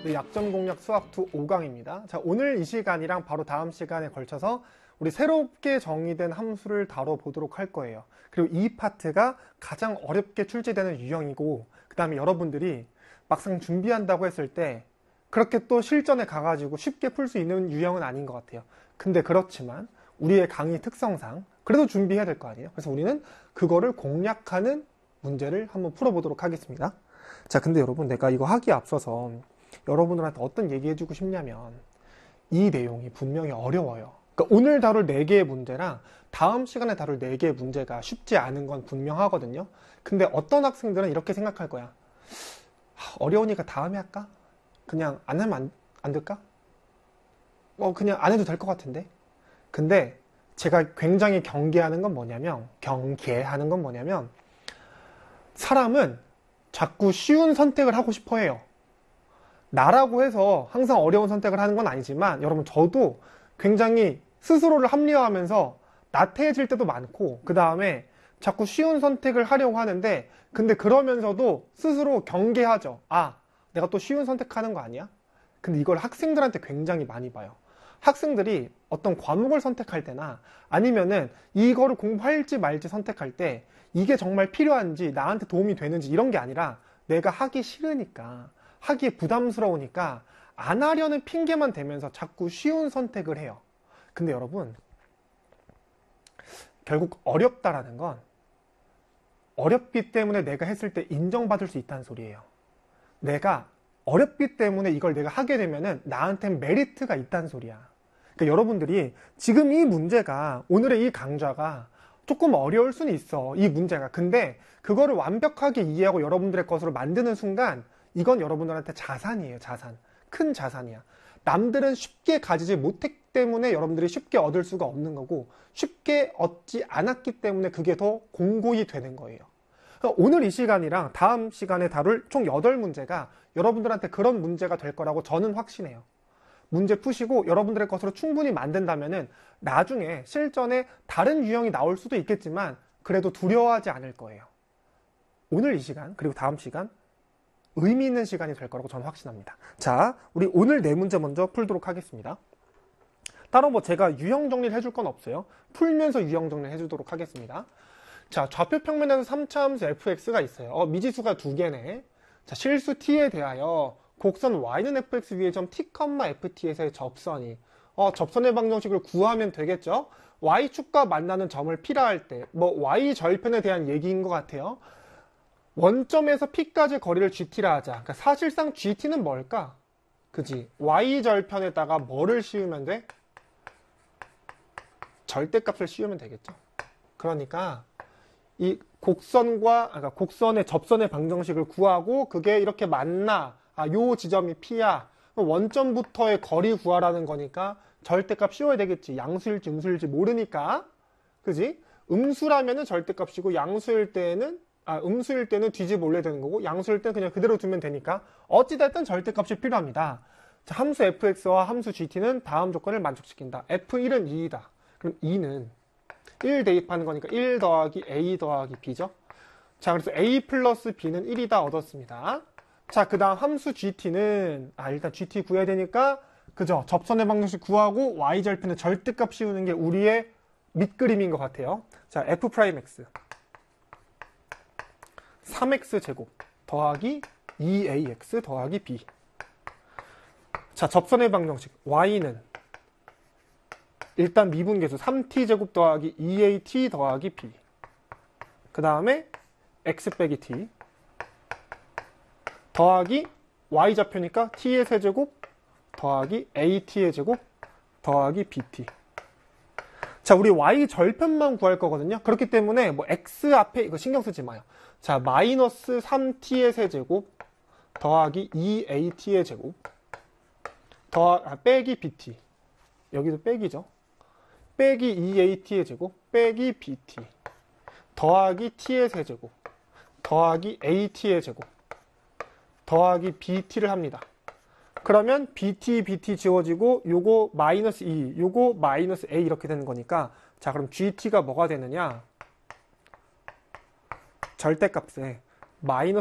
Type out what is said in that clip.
네, 약점 공략 수학2 5강입니다. 자, 오늘 이 시간이랑 바로 다음 시간에 걸쳐서 우리 새롭게 정의된 함수를 다뤄보도록 할 거예요. 그리고 이 파트가 가장 어렵게 출제되는 유형이고, 그 다음에 여러분들이 막상 준비한다고 했을 때 그렇게 또 실전에 가가지고 쉽게 풀 수 있는 유형은 아닌 것 같아요. 근데 그렇지만 우리의 강의 특성상 그래도 준비해야 될 거 아니에요. 그래서 우리는 그거를 공략하는 문제를 한번 풀어보도록 하겠습니다. 자, 근데 여러분, 내가 이거 하기에 앞서서 여러분들한테 어떤 얘기해주고 싶냐면, 이 내용이 분명히 어려워요. 그러니까 오늘 다룰 4개의 문제랑 다음 시간에 다룰 4개의 문제가 쉽지 않은 건 분명하거든요. 근데 어떤 학생들은 이렇게 생각할 거야. 어려우니까 다음에 할까? 그냥 안 하면 안 될까? 그냥 안 해도 될 것 같은데? 근데 제가 굉장히 경계하는 건 뭐냐면, 사람은 자꾸 쉬운 선택을 하고 싶어 해요. 나라고 해서 항상 어려운 선택을 하는 건 아니지만, 여러분, 저도 굉장히 스스로를 합리화하면서 나태해질 때도 많고, 그 다음에 자꾸 쉬운 선택을 하려고 하는데, 근데 그러면서도 스스로 경계하죠. 내가 또 쉬운 선택하는 거 아니야? 근데 이걸 학생들한테 굉장히 많이 봐요. 학생들이 어떤 과목을 선택할 때나 아니면은 이거를 공부할지 말지 선택할 때 이게 정말 필요한지 나한테 도움이 되는지 이런 게 아니라 내가 하기 싫으니까, 하기 부담스러우니까 안 하려는 핑계만 대면서 자꾸 쉬운 선택을 해요. 근데 여러분, 결국 어렵다라는 건 어렵기 때문에 내가 했을 때 인정받을 수 있다는 소리예요. 내가 어렵기 때문에 이걸 내가 하게 되면은 나한텐 메리트가 있다는 소리야. 그러니까 여러분들이 지금 이 문제가, 오늘의 이 강좌가 조금 어려울 수는 있어, 이 문제가. 근데 그거를 완벽하게 이해하고 여러분들의 것으로 만드는 순간 이건 여러분들한테 자산이에요. 자산. 큰 자산이야. 남들은 쉽게 가지지 못했기 때문에 여러분들이 쉽게 얻을 수가 없는 거고, 쉽게 얻지 않았기 때문에 그게 더 공고히 되는 거예요. 그러니까 오늘 이 시간이랑 다음 시간에 다룰 총 8문제가 여러분들한테 그런 문제가 될 거라고 저는 확신해요. 문제 푸시고 여러분들의 것으로 충분히 만든다면은 나중에 실전에 다른 유형이 나올 수도 있겠지만 그래도 두려워하지 않을 거예요. 오늘 이 시간, 그리고 다음 시간 의미 있는 시간이 될 거라고 저는 확신합니다. 자, 우리 오늘 4문제 먼저 풀도록 하겠습니다. 따로 제가 유형 정리를 해줄 건 없어요. 풀면서 유형 정리를 해주도록 하겠습니다. 자, 좌표 평면에서 3차 함수 fx가 있어요. 미지수가 2개네. 자, 실수 t에 대하여 곡선 y는 fx 위의 점 t, ft에서의 접선이, 접선의 방정식을 구하면 되겠죠? y축과 만나는 점을 p라 할 때, y 절편에 대한 얘기인 것 같아요. 원점에서 p까지 거리를 gt라 하자. 그러니까 사실상 gt는 뭘까? 그지? y 절편에다가 뭐를 씌우면 돼? 절대값을 씌우면 되겠죠? 그러니까 이 곡선의 접선의 방정식을 구하고 그게 이렇게 만나. 요 지점이 P야. 원점부터의 거리 구하라는 거니까 절대값 씌워야 되겠지. 양수일지 음수일지 모르니까. 그지? 음수라면은 절대값이고, 음수일 때는 뒤집어 올려야 되는 거고, 양수일 때는 그냥 그대로 두면 되니까 어찌됐든 절대값이 필요합니다. 자, 함수 fx와 함수 gt는 다음 조건을 만족시킨다. f1은 2이다. 그럼 2는 1 대입하는 거니까 1 더하기 a 더하기 b죠. 자, 그래서 a 플러스 b는 1이다 얻었습니다. 자, 그 다음 함수 gt는, 일단 gt 구해야 되니까, 그죠? 접선의 방정식 구하고 y절편의 절대값 씌우는 게 우리의 밑그림인 것 같아요. 자, f'x 3x제곱 더하기 2ax 더하기 b. 자, 접선의 방정식 y는 일단 미분계수 3t제곱 더하기 2at 더하기 b. 그 다음에 x 빼기 t 더하기 y좌표니까 t의 세제곱 더하기 at의 제곱 더하기 bt. 자, 우리 y 절편만 구할 거거든요. 그렇기 때문에 x 앞에 이거 신경 쓰지 마요. 자, 마이너스 3t의 세제곱 더하기 2at의 제곱 빼기 bt. 여기도 빼기죠. 빼기 2at의 제곱 빼기 bt 더하기 t의 세제곱 더하기 at의 제곱 더하기 bt를 합니다. 그러면 bt 지워지고 요거 마이너스 2, 요거 마이너스 a 이렇게 되는 거니까, 자, 그럼 gt가 뭐가 되느냐? 절대값에 마이너스